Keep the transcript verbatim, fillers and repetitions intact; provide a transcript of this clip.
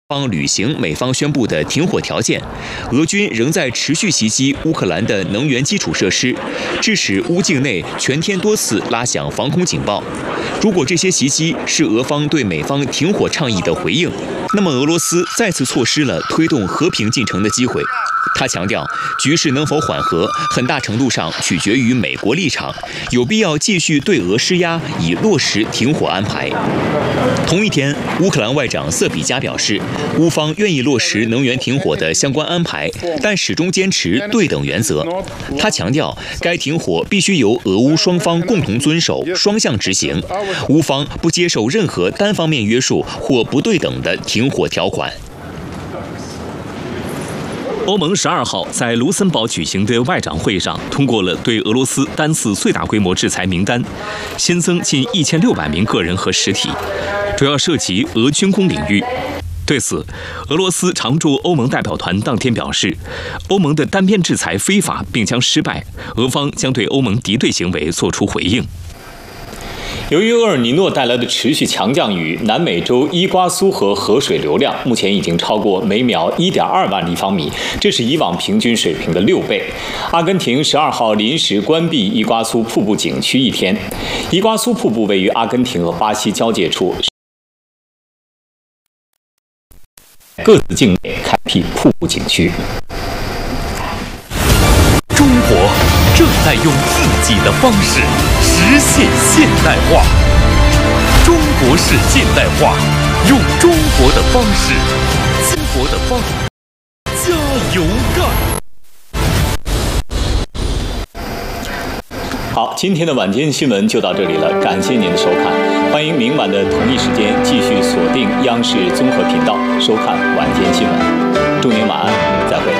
方履行美方宣布的停火条件，俄军仍在持续袭击乌克兰的能源基础设施，致使乌境内全天多次拉响防空警报。如果这些袭击是俄方对美方停火倡议的回应，那么俄罗斯再次错失了推动和平进程的机会。他强调，局势能否缓和，很大程度上取决于美国立场，有必要继续对俄施压，以落实停火安排。同一天，乌克兰外长瑟比加表示，乌方愿意落实能源停火的相关安排，但始终坚持对等原则。他强调，该停火必须由俄乌双方共同遵守，双向执行，乌方不接受任何单方面约束或不对等的停火条款。 欧盟十二号在卢森堡举行的外长会上通过了对俄罗斯单次最大规模制裁名单，新增近一千六百名个人和实体，主要涉及俄军工领域。对此，俄罗斯常驻欧盟代表团当天表示，欧盟的单边制裁非法并将失败，俄方将对欧盟敌对行为作出回应。 由于厄尔尼诺带来的持续强降雨，南美洲伊瓜苏河河水流量目前已经超过每秒 一点二万立方米，这是以往平均水平的六倍。阿根廷十二号临时关闭伊瓜苏瀑布景区一天。伊瓜苏瀑布位于阿根廷和巴西交界处，各自境内开辟瀑布景区。 中国正在用自己的方式实现现代化，中国式现代化，用中国的方式，中国的方式，加油干！ 好，今天的晚间新闻就到这里了，感谢您的收看，欢迎明晚的同一时间继续锁定央视综合频道收看晚间新闻。